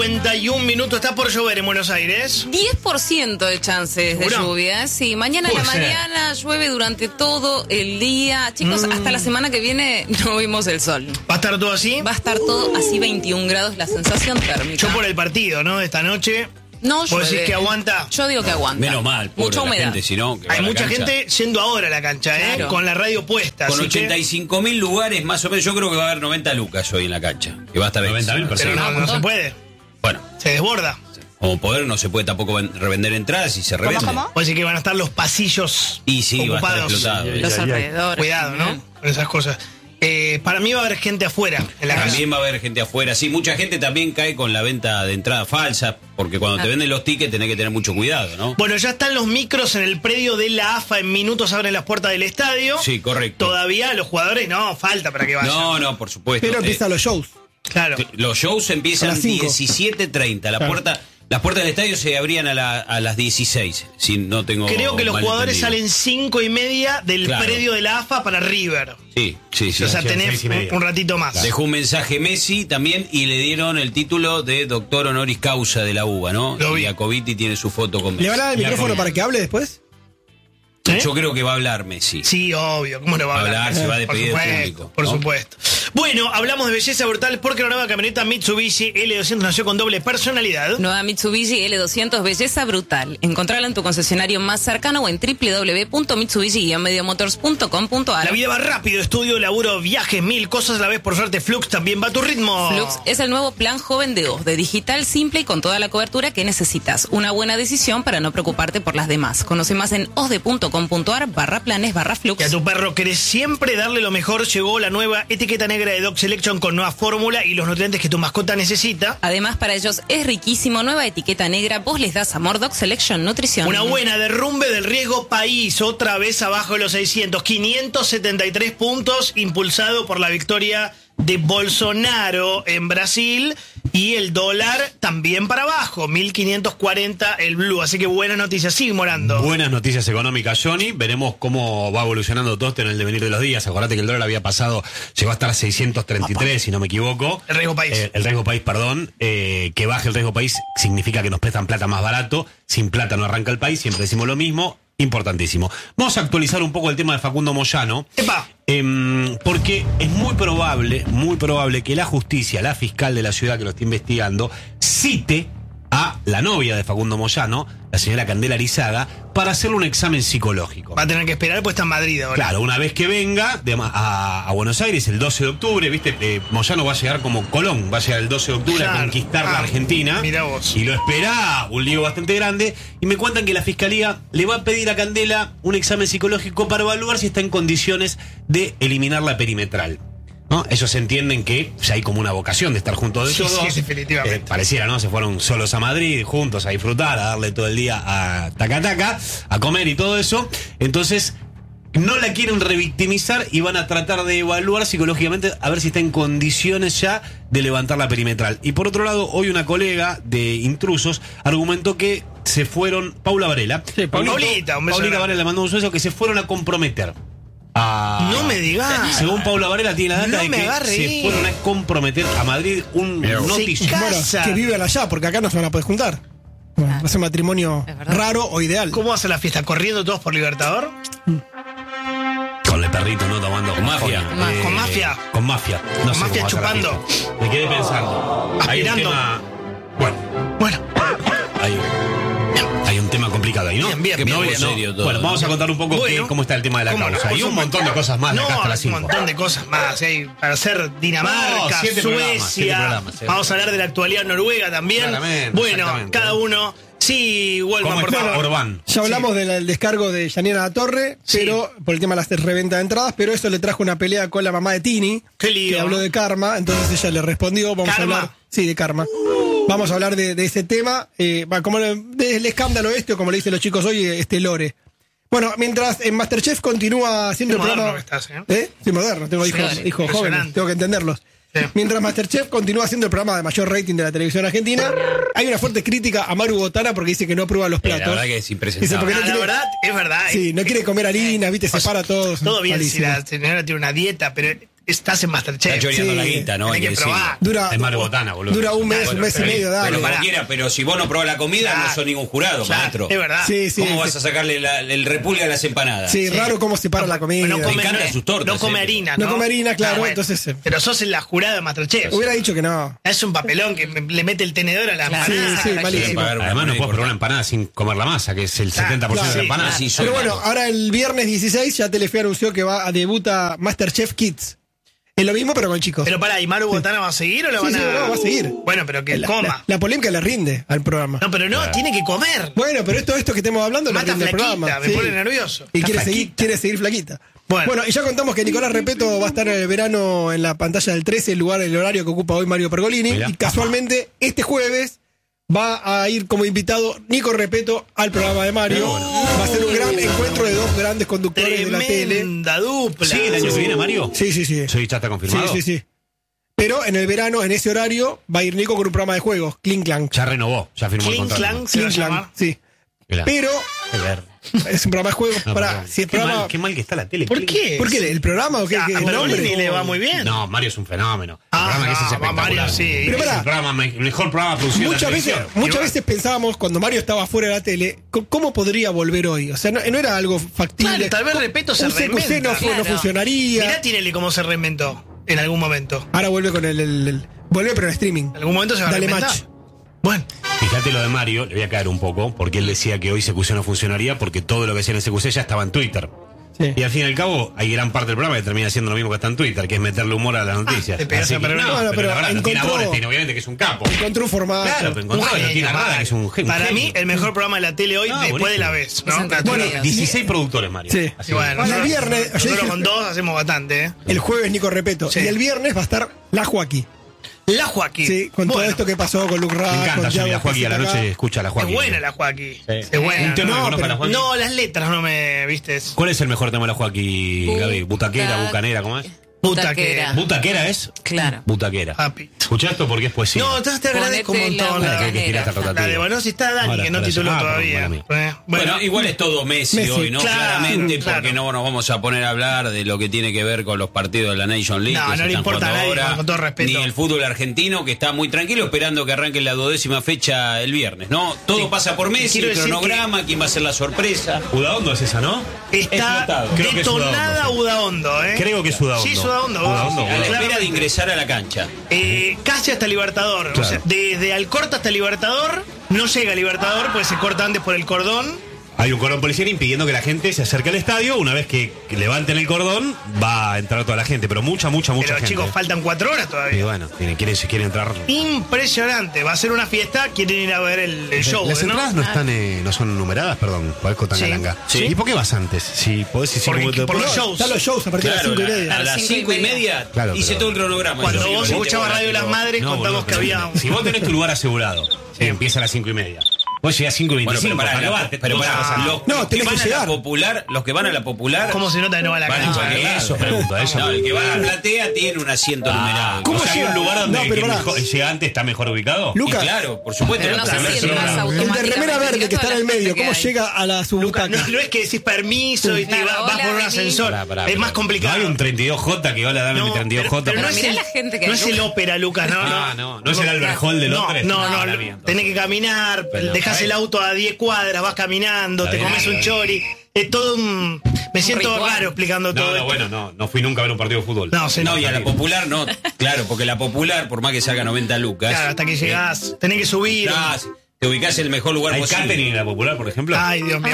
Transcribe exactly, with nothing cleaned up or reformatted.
cincuenta y un minutos, está por llover en Buenos Aires. diez por ciento de chances de ¿Seguro? lluvia. Sí, mañana a la Puede ser. mañana llueve durante todo el día. Chicos, Mm. hasta la semana que viene no vimos el sol. ¿Va a estar todo así? Va a estar todo así, veintiún grados la sensación térmica. Yo por el partido, ¿no? De esta noche. No ¿Vos llueve. decís que aguanta? Yo digo que aguanta. Menos mal, pobre Mucha la humedad. gente, si no, que va Hay a la mucha cancha. gente yendo ahora a la cancha, ¿eh? Claro. Con la radio puesta. Con así que- ochenta y cinco mil lugares, más o menos, yo creo que va a haber noventa lucas hoy en la cancha. Que va a estar noventa mil Pero personas. no, no se puede. Bueno, Se desborda. como poder no se puede tampoco ven- revender entradas y se revende. cómo? Puede decir que van a estar los pasillos Y sí, va a estar ocupados. explotado. Los Ay, ay, ay. alrededores. Cuidado, ¿no? Con esas cosas. Eh, para mí va a haber gente afuera en la También cancha. va a haber gente afuera. Sí, mucha gente también cae con la venta de entrada falsa, porque cuando te venden los tickets tenés que tener mucho cuidado, ¿no? Bueno, ya están los micros en el predio de la A F A. En minutos abren las puertas del estadio. Sí, correcto. Todavía los jugadores no, falta para que vayan. No, no, por supuesto. Pero Eh, empiezan los shows. Claro. Los shows A empiezan las cinco. diecisiete treinta. La Claro. puerta, las puertas del estadio se abrían a, la- a las dieciséis. Si no tengo Creo que los mal jugadores entendido. salen cinco y media del Claro. predio de la A F A para River. Sí, sí, sí. O sea, sí, tenés seis y media. un ratito más. Dejó un mensaje Messi también y le dieron el título de doctor honoris causa de la U B A, ¿no? Lo vi. Y Jacobiti tiene su foto con ¿Le van a dar el Ya micrófono comí. para que hable después? ¿Eh? Yo creo que va a hablar Messi. Sí, obvio, ¿cómo no va a hablar? Hablar, se va a Por despedir del supuesto, público, por ¿no? supuesto. Bueno, hablamos de belleza brutal porque la nueva camioneta Mitsubishi L doscientos nació con doble personalidad. Nueva Mitsubishi L doscientos, belleza brutal. Encontrala en tu concesionario más cercano o en w w w punto mitsubishi guion medio motors punto com punto a r. La vida va rápido, estudio, laburo, viajes, mil cosas a la vez. Por suerte, Flux también va a tu ritmo. Flux es el nuevo plan joven de O, de digital simple y con toda la cobertura que necesitas. Una buena decisión para no preocuparte por las demás. Conoce más en osde punto com punto a r barra planes barra Flux. Y a tu perro querés siempre darle lo mejor, llegó la nueva etiqueta negra de Dog Selection con nueva fórmula y los nutrientes que tu mascota necesita. Además, para ellos es riquísimo. Nueva etiqueta negra. Vos les das amor. Dog Selection Nutrición. Una buena derrumbe del riesgo país, otra vez abajo de los seiscientos, quinientos setenta y tres puntos, impulsado por la victoria de Bolsonaro en Brasil y el dólar también para abajo, mil quinientos cuarenta el blue, así que buenas noticias, sigue morando. Buenas noticias económicas, Johnny. Veremos cómo va evolucionando todo esto en el devenir de los días. Acordate que el dólar había pasado, llegó a estar a seiscientos treinta y tres, si no me equivoco. El riesgo país. Eh, el riesgo país, perdón. Eh, que baje el riesgo país significa que nos prestan plata más barato. Sin plata no arranca el país, siempre decimos lo mismo. Importantísimo. Vamos a actualizar un poco el tema de Facundo Moyano. Epa. Em, porque es muy probable, muy probable que la justicia, la fiscal de la ciudad que lo está investigando, cite a la novia de Facundo Moyano, la señora Candela Arizaga, para hacerle un examen psicológico. Va a tener que esperar, pues está en Madrid ahora. Claro, una vez que venga de- a, a Buenos Aires el doce de octubre, viste, eh, Moyano va a llegar como Colón, va a llegar el doce de octubre Claro. a conquistar Ah, la Argentina. mirá vos. Y lo espera un lío bastante grande. Y me cuentan que la fiscalía le va a pedir a Candela un examen psicológico para evaluar si está en condiciones de eliminar la perimetral. ¿No? Ellos entienden que ya hay como una vocación de estar juntos de Sí, ellos sí, dos. definitivamente. Eh, pareciera, ¿no? Se fueron solos a Madrid, juntos a disfrutar, a darle todo el día a taca taca, a comer y todo eso. Entonces, no la quieren revictimizar y van a tratar de evaluar psicológicamente a ver si está en condiciones ya de levantar la perimetral. Y por otro lado, hoy una colega de Intrusos argumentó que se fueron, Paula Varela. Sí, Paulito. Paulita, un beso Paulita grande. Varela le mandó un beso, que se fueron a comprometer. A- No me digas. Según Paula Varela tiene la data No de me que haga se reír. fueron a comprometer a Madrid un Mira vos. noticio. Se Bueno, Casa. que vivan allá, porque acá no se van a poder juntar. Bueno, va a ser matrimonio Es verdad. raro o ideal. ¿Cómo hace la fiesta? ¿Corriendo todos por Libertador? Con el perrito, ¿no? Tomando con mafia. Ma- con mafia. Con mafia. No Con sé mafia cómo va a ser la chupando. fiesta. Me quedé pensando. Hay un Aspirando. tema. Bueno, Bueno, hay, hay un tema complicado ahí, ¿no? Bien, bien, Que bien, no- bien. no- serio todo, Bueno, vamos ¿no? a contar un poco Bueno. qué- cómo está el tema de la ¿cómo no? causa. Por Hay un supuesto. montón de cosas más de no, acá hasta las un cinco. montón de cosas más. Hay para hacer Dinamarca, No, siete programas, siete Suecia. programas, sí. Vamos a hablar de la actualidad noruega también. Claramente, bueno, exactamente. cada uno. Sí, Wolfman, ¿Cómo por está favor. Orbán? Ya hablamos del descargo de Yanina La Torre, Sí. pero por el tema de la reventa de entradas, pero eso le trajo una pelea con la mamá de Tini, Qué lío. que habló de karma, entonces ella le respondió, vamos ¿Karma? a hablar, sí, de karma. Vamos a hablar de, de ese tema, eh, va, como le- del escándalo este, o como le dicen los chicos hoy, este lore. Bueno, mientras en Masterchef continúa haciendo Qué el moderno programa. que estás, ¿eh? ¿Eh? Soy moderno, tengo Sí, hijos, hijos impresionante. jóvenes, tengo que entenderlos. Sí. Mientras Masterchef continúa siendo el programa de mayor rating de la televisión argentina, hay una fuerte crítica a Maru Botana porque dice que no aprueba los Eh, la platos. verdad que es Dice, impresentable. porque no Ah, la tiene- verdad, es verdad. Sí, no quiere comer harina, viste, O sea, separa todo. Todo bien si Malísimo. la señora tiene una dieta, pero estás en Masterchef. Está choreando Sí, la guita, ¿no? tenés Hay que decirlo. probar. Dura, Es Mario Botana, boludo. dura un mes, Bueno, un mes y pero- medio, dale. Pero pará. cualquiera, pero si vos no probás la comida, Claro. no sos ningún jurado, Claro, maestro. es verdad. Sí, sí. ¿Cómo sí. vas a sacarle la- el repulgue a las empanadas? Sí, raro cómo se para la comida. No come, Me encantan no, sus tortas, no come eh. harina, No ¿no? come harina, claro, Ah, bueno. entonces, eh. Pero sos en la jurada de Masterchef. Hubiera dicho que no. Es un papelón que me- le mete el tenedor a la Claro. empanada. Sí, sí, la malísimo. quiere. Pagar una Además no moneda puedes probar una importante. empanada sin comer la masa, que es el Claro, setenta por ciento de la claro. empanada. Sí, soy Pero malo. bueno, ahora el viernes dieciséis ya Telefe anunció que va a debuta Masterchef Kids. Es lo mismo, pero con chicos. Pero pará, ¿y Maru Botana va a seguir o lo Sí, van sí, a.? no, va a seguir. Bueno, pero que la, coma. la- la polémica le rinde al programa. No, pero no, tiene que comer. Bueno, pero esto, esto que estamos hablando le Mata rinde el flaquita, programa. me sí. pone nervioso. Y Está quiere seguir, flaquita. quiere seguir flaquita. Bueno. Bueno. y ya contamos que Nicolás Repeto va a estar en el verano en la pantalla del trece, el lugar, el horario que ocupa hoy Mario Pergolini. Mirá. Y casualmente, este jueves va a ir como invitado Nico Repeto al programa de Mario. Va a ser un gran encuentro de dos grandes conductores de la tele. Tremenda dupla. ¿Sigue el año que viene, Mario? Sí, sí, sí. Sí, ya está Sí, confirmado. sí, sí. Pero en el verano, en ese horario, va a ir Nico con un programa de juegos, Clink Clank. Ya renovó, ya firmó el Clink contrato. Clank se va a Clink Clank, llamar. sí. Mirá. Pero Qué ver. es un programa de juegos. No, para, perdón. si el qué, programa, mal, qué mal que está la tele. ¿Por qué? ¿Por qué? ¿El programa o qué? A qué- a el nombre? Pergolini le va muy bien. No, Mario es un fenómeno. El Ah, programa que ese es no, espectacular. Mario, sí. Pero Es pará. el programa, me- el mejor programa producido Muchas de la veces, televisión. muchas Igual. veces pensábamos cuando Mario estaba fuera de la tele, co- ¿cómo podría volver hoy? O sea, no, no era algo factible. Claro, tal vez Repeto se Un C Q C reinventa. no, fue- no Claro. funcionaría. Mirá Tinelli cómo se reinventó en algún momento. Ahora vuelve con el, el- el- vuelve pero en streaming. En algún momento se va a Dale reinventar. match. Bueno, Fíjate lo de Mario, le voy a caer un poco, porque él decía que hoy C Q C no funcionaría porque todo lo que hacía en C Q C ya estaba en Twitter. Sí. Y al fin y al cabo, hay gran parte del programa que termina siendo lo mismo que está en Twitter, que es meterle humor a las noticias. te pegas Así a que, Pergolini. no, Bueno, pero, pero la verdad, lo tiene a encontró- Borestein, obviamente que es un capo. Encontró un formato. Claro, pero encontró bueno, lo tiene a Rada, que es un gen- para genio. mí, el mejor programa de la tele hoy No, después buenísimo. de la vez, ¿no? Es entretenido. Naturalmente. Bueno, dieciséis productores, Mario. Sí. Así Y bueno, Bueno, el nosotros- viernes, yo nosotros dije- con dos hacemos bastante, ¿eh? El jueves Nico Repeto. Sí. Y el viernes va a estar la Joaquín. La Joaquín. Sí, con todo Bueno, esto que pasó con Luke Me Rack, encanta, con yo Thiago la Joaquín a la Peseta acá. noche escucha a la Joaquín. Es buena la Joaquín. Sí. Es buena. Un tema No, que conozca a la pero- Joaquín. No, las letras no me, viste. ¿Cuál es el mejor tema de la Joaquín, Bu- Gaby? ¿Butaquera, ta- bucanera, cómo es? Butaquera. ¿Butaquera es? Claro. Butaquera. Happy. Escucha esto porque es poesía. No, entonces te agradezco un Ponete la montón. Para La, que hay que girar esta bucanera. rotativa. la de bueno, si está Dani, Ahora, que no ahora sí. tituló Ah, perdón, todavía. mala mía. Eh, Bueno, igual es todo Messi, Messi, hoy, ¿no? claro, Claramente, claro. porque no nos vamos a poner a hablar de lo que tiene que ver con los partidos de la Nation League. No, que no se le están importa a jugando nadie, ahora, con todo respeto. Ni el fútbol argentino, que está muy tranquilo, esperando que arranque la duodécima fecha el viernes, ¿no? Todo Sí. pasa por Messi, Quiero el decir cronograma, quién va a ser la sorpresa. Udaondo es esa, ¿no? Está Explotado. Creo que es detonada Udaondo, sí. Udaondo, ¿eh? Creo que es Udaondo. Sí, es Udaondo. Udaondo, A la Claramente. espera de ingresar a la cancha. Eh, casi hasta Libertador. O Claro. sea, desde Alcorta hasta Libertador, no llega a Libertador porque se corta antes por el cordón. Hay un cordón policial impidiendo que la gente se acerque al estadio. Una vez que levanten el cordón, va a entrar toda la gente. Pero mucha, mucha, mucha Pero gente. chicos, faltan cuatro horas Y todavía. bueno, quieren, quieren, quieren entrar. Impresionante. Va a ser una fiesta. Quieren ir a ver el, el show, Las ¿no? entradas no están, eh, no son numeradas, perdón, Parezco tan Sí. galanga. Sí. ¿Y por qué vas antes? Si podés decir Porque- cinco minutos por los después. shows. Están los shows a partir Claro, de las cinco y la- media. a las Cinco y cinco y media. media Claro, hice pero- todo el cronograma. Cuando Eso, vos sí, escuchabas veinte Radio de las horas, Madres, No, contamos boludo, que pero- había. Si vos tenés tu lugar asegurado, Sí. empieza a las cinco y media. Vos llegás a cinco y Bueno, pero veinticinco. pará, para la- acabarte, pero dos pará, horas antes. los, No, los que tenés van que a la llegar. popular, los que van a la popular, ¿Cómo se nota que no va a la van a cancha? cualquier lado. Eso pregunto, eso No, el que va a la pregunto. platea tiene un asiento Ah, numerado. ¿cómo o sea, hay llega? un lugar donde No, pero el pará. mejor- el llegante está mejor ubicado. Y Lucas, claro, por supuesto. Pero los no sé primeros si el son- más el de automáticamente remera verde mira que está toda en el la gente medio, que ¿cómo hay. llega a la su Lucas, butaca? no, no es que decís permiso y te Claro, va- vas hola, por un vení. ascensor. Pará, pará, es pero- más complicado. No hay un treinta y dos J que hola, dame No, mi treinta y dos pero- J. pero no para- es mirá el- la gente que no hay. es el ópera, Lucas, no, no. Ah, no, no es el Albert Hall de No, Londres. no, Ah, no, la no. mía, entonces. Tenés que caminar, Pero, dejás está el bien. auto a diez cuadras, vas caminando, Está te bien, comes está un bien. chori. Es todo un. Me siento ritual. raro explicando No, todo no, esto. bueno, no, no fui nunca a ver un partido de fútbol. No, se No, y nota. a la popular no. Claro, porque la popular, por más que salga noventa lucas. Claro, hasta que llegás, tenés que subir. eh, estás- te ubicás en el mejor lugar ¿Hay posible. catering en la popular, por ejemplo? Ay, Dios mío.